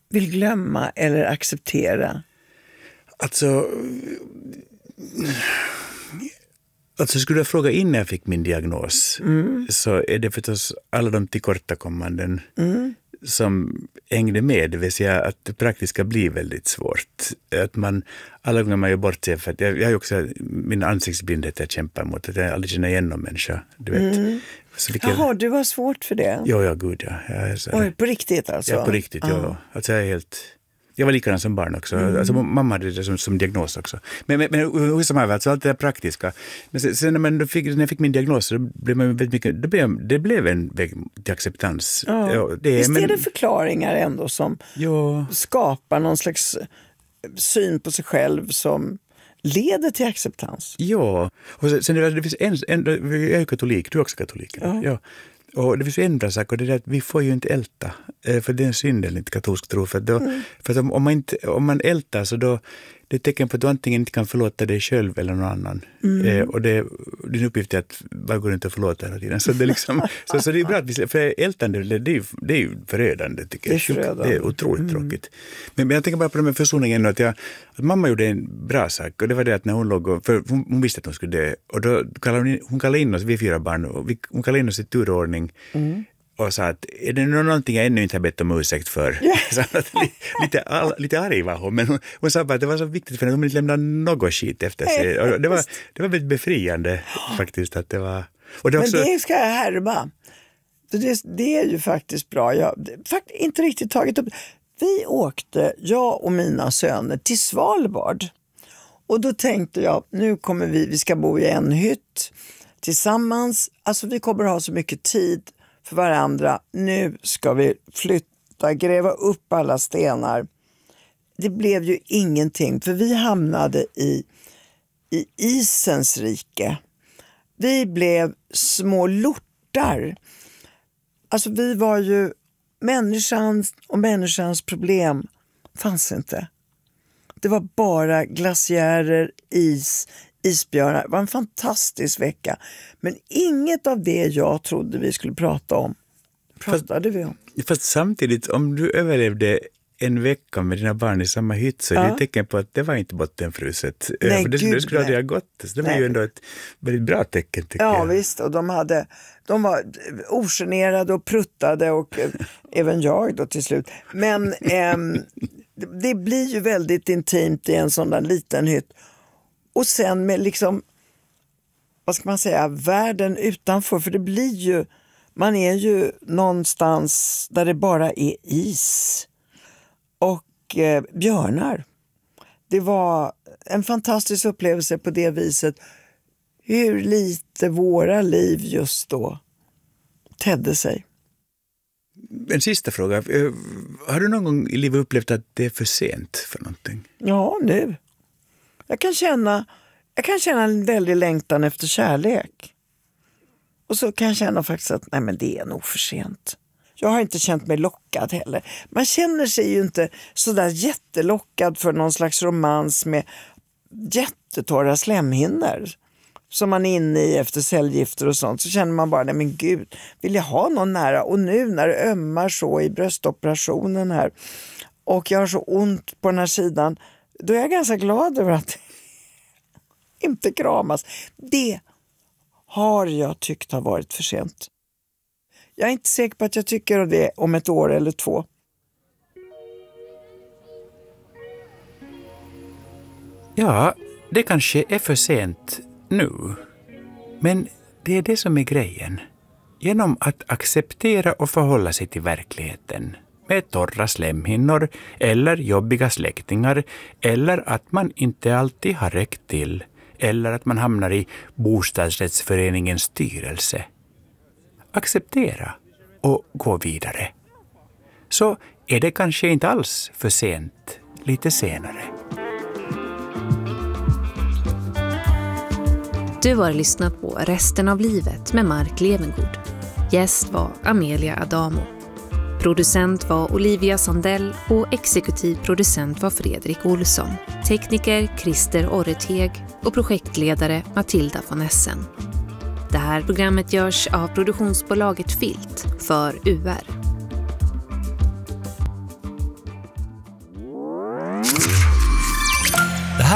vill glömma eller acceptera? Alltså skulle jag fråga innan jag fick min diagnos så är det förstås alla de tillkortakommanden som hängde med, det vill säga att det praktiska blir väldigt svårt. Att alla gånger man gör bort sig, för att jag har ju också min ansiktsblindhet jag kämpar mot, att jag aldrig känner igen någon människa, du vet. Så Jaha, du har svårt för det? Ja, gud ja. Oj, på riktigt alltså? Ja, på riktigt, ja. Alltså jag var likadant som barn också. Alltså, mamma hade det som diagnos också. Men hur som helst, alltså allt det där praktiska. Men sen när jag fick min diagnos så blev man väldigt mycket, det blev en väg till acceptans. Ja. Ja, Visst är det förklaringar ändå som skapar någon slags syn på sig själv som leder till acceptans? Ja, och sen det finns jag är ju katolik, du är också katolik. Ja. Och det finns en bra sak, och det är att vi får ju inte älta, för det är en synd enligt katolsk tro. För att om man ältar så då det är ett tecken på att du antingen inte kan förlåta dig själv eller någon annan. Och din uppgift är att bara gå runt och förlåta hela tiden. Så det är liksom, så det är bra att för ältande, det är ju förödande tycker jag. Det är otroligt tråkigt. Men jag tänker bara på det med försoningen att mamma gjorde en bra sak, och det var det att när hon låg, för hon visste att hon skulle dö, och då kallade in oss, vi 4 barn, och hon kallade in oss i turordning. Och sa att är det någonting jag ännu inte har bett om ursäkt för? Yeah. lite arg var hon, men hon sa bara att det var så viktigt för att hon inte lämna något skit efter sig. Och det var väldigt befriande faktiskt att det var. Och det men också, det ska jag härma. Det är ju faktiskt bra. Jag har inte riktigt tagit upp. Vi åkte, jag och mina söner, till Svalbard. Och då tänkte jag, nu kommer vi ska bo i en hytt tillsammans. Alltså vi kommer ha så mycket tid för varandra. Nu ska vi flytta, gräva upp alla stenar. Det blev ju ingenting, för vi hamnade i isens rike. Vi blev små lortar. Alltså vi var ju människans problem fanns inte. Det var bara glaciärer, isbjörnar. Det var en fantastisk vecka. Men inget av det jag trodde vi skulle prata om pratade vi om. Fast samtidigt, om du överlevde en vecka med dina barn i samma hytt så är det ett tecken på att det var inte bottenfruset. Nej, för det skulle aldrig ha gått. Så det var ju ändå ett väldigt bra tecken tycker jag. Ja visst, och de var ogenerade och pruttade och även jag då till slut. Men det blir ju väldigt intimt i en sån där liten hytt. Och sen med liksom, vad ska man säga, världen utanför. För det blir ju, man är ju någonstans där det bara är is och björnar. Det var en fantastisk upplevelse på det viset. Hur lite våra liv just då tedde sig. En sista fråga. Har du någon gång i livet upplevt att det är för sent för någonting? Ja, nu. Jag kan känna en väldig längtan efter kärlek. Och så kan jag känna faktiskt att nej, men det är nog för sent. Jag har inte känt mig lockad heller. Man känner sig ju inte så där jättelockad för någon slags romans med jättetorra slemhinnor som man är inne i efter cellgifter och sånt. Så känner man bara, nej men gud, vill jag ha någon nära? Och nu när det ömmar så i bröstoperationen här och jag har så ont på den här sidan, då är jag ganska glad över att inte kramas. Det har jag tyckt har varit för sent. Jag är inte säker på att jag tycker det om ett år eller 2. Ja, det kanske är för sent nu. Men det är det som är grejen. Genom att acceptera och förhålla sig till verkligheten med torra slemhinnor eller jobbiga släktingar eller att man inte alltid har räckt till eller att man hamnar i bostadsrättsföreningens styrelse. Acceptera och gå vidare. Så är det kanske inte alls för sent lite senare. Du har lyssnat på Resten av livet med Mark Levengood. Gäst var Amelia Adamo. Producent var Olivia Sandell och exekutiv producent var Fredrik Olsson. Tekniker Christer Orreteg och projektledare Matilda von Essen. Det här programmet görs av produktionsbolaget Filt för UR.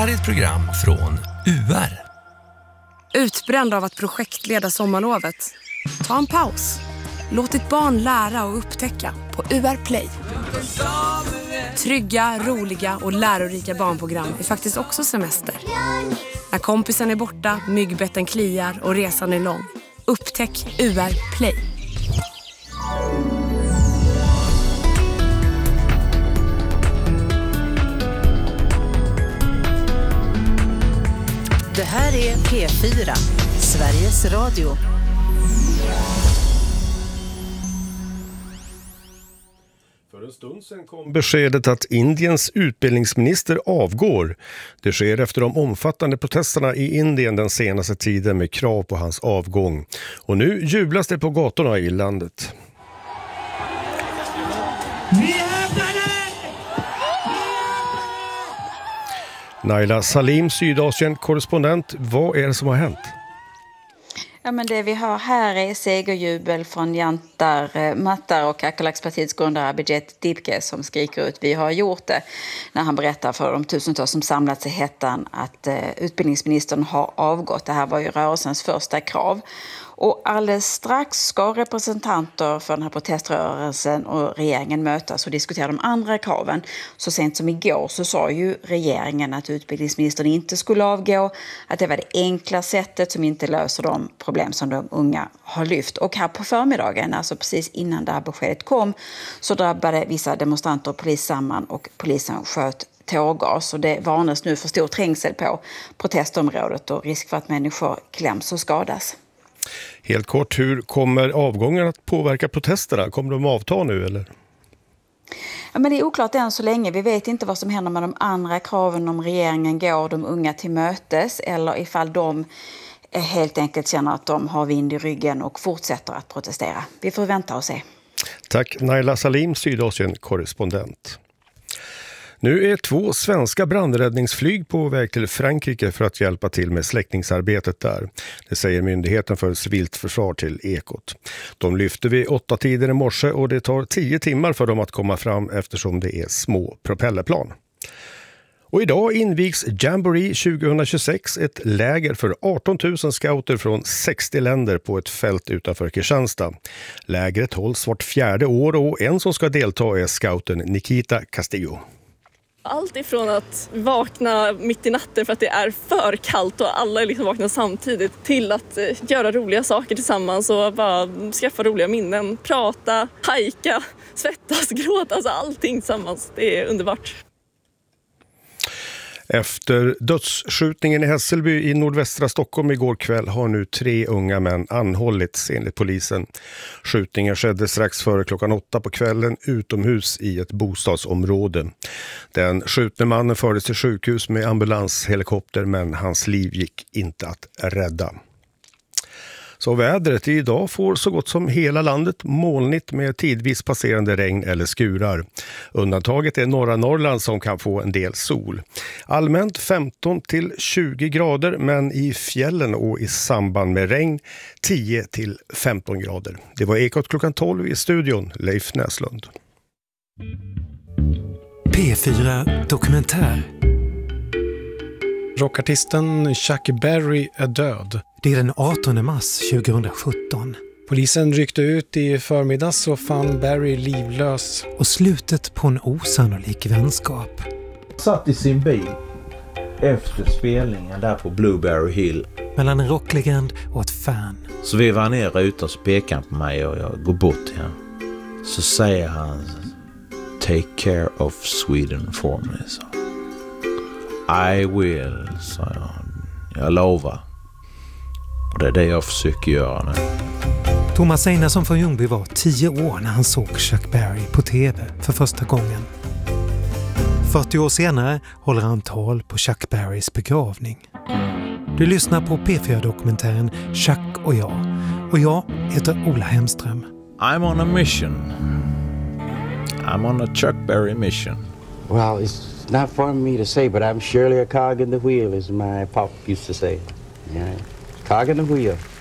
här är ett program från UR. Utbränd av att projektleda sommarlovet? Ta en paus. Låt ditt barn lära och upptäcka på UR Play. Trygga, roliga och lärorika barnprogram är faktiskt också semester. När kompisen är borta, myggbetten kliar och resan är lång. Upptäck UR Play. Det här är P4, Sveriges Radio. För en stund sedan kom beskedet att Indiens utbildningsminister avgår. Det sker efter de omfattande protesterna i Indien den senaste tiden med krav på hans avgång. Och nu jublas det på gatorna i landet. Naila Salim, Sydasien-korrespondent. Vad är det som har hänt? Ja, men det vi har här är segerjubel från Jantar Mattar och Kakalaks-partiets grundare Abhijit Dibke som skriker ut "vi har gjort det" när han berättar för de tusentals som samlats i hettan att utbildningsministern har avgått. Det här var ju rörelsens första krav. Och alldeles strax ska representanter för den här proteströrelsen och regeringen mötas och diskutera de andra kraven. Så sent som igår så sa ju regeringen att utbildningsministern inte skulle avgå, att det var det enkla sättet som inte löser de problem som de unga har lyft. Och här på förmiddagen, alltså precis innan det här beskedet kom, så drabbade vissa demonstranter och polis samman och polisen sköt tårgas. Och det varnas nu för stor trängsel på protestområdet och risk för att människor kläms och skadas. Helt kort, hur kommer avgången att påverka protesterna? Kommer de avta nu eller? Ja, men det är oklart än så länge. Vi vet inte vad som händer med de andra kraven om regeringen går de unga till mötes eller ifall de helt enkelt känner att de har vind i ryggen och fortsätter att protestera. Vi får vänta och se. Tack Naila Salim, Sydasien-korrespondent. Nu är 2 svenska brandräddningsflyg på väg till Frankrike för att hjälpa till med släckningsarbetet där. Det säger Myndigheten för civilt försvar till Ekot. De lyfter vid 8-tiden i morse och det tar 10 timmar för dem att komma fram eftersom det är små propellerplan. Och idag invigs Jamboree 2026, ett läger för 18 000 scouter från 60 länder på ett fält utanför Kristianstad. Lägret hålls vart 4:e år och en som ska delta är scouten Nikita Castillo. Allt ifrån att vakna mitt i natten för att det är för kallt och alla liksom vaknar samtidigt till att göra roliga saker tillsammans och bara skaffa roliga minnen, prata, hajka, svettas, gråta, alltså allting tillsammans. Det är underbart. Efter dödsskjutningen i Hässelby i nordvästra Stockholm igår kväll har nu 3 unga män anhållits enligt polisen. Skjutningen skedde strax före klockan 8 på kvällen utomhus i ett bostadsområde. Den skjutne mannen fördes till sjukhus med ambulanshelikopter men hans liv gick inte att rädda. Så vädret idag får så gott som hela landet molnigt med tidvis passerande regn eller skurar. Undantaget är norra Norrland som kan få en del sol. Allmänt 15-20 grader men i fjällen och i samband med regn 10-15 grader. Det var Ekot klockan 12 i studion, Leif Näslund. P4 Dokumentär. Rockartisten Chuck Berry är död. Det är den 18 mars 2017. Polisen ryckte ut i förmiddags och fann Berry livlös. Och slutet på en osannolik vänskap. Satt i sin bil efter spelningen där på Blueberry Hill. Mellan en rocklegend och ett fan. Så vi var ner ute och så pekade han på mig och jag går bort till honom. Så säger han: "Take care of Sweden for me." Så. "I will", sa jag. "Jag lovar." Och det är det jag försöker göra nu. Thomas Einarsson från Ljungby var 10 år när han såg Chuck Berry på tv för första gången. 40 år senare håller han tal på Chuck Berrys begravning. Du lyssnar på P4-dokumentären Chuck och jag. Och jag heter Ola Hemström. I'm on a mission. I'm on a Chuck Berry mission. Well, it's not for me to say, but I'm surely a cog in the wheel, as my pop used to say. Yeah, cog in the wheel.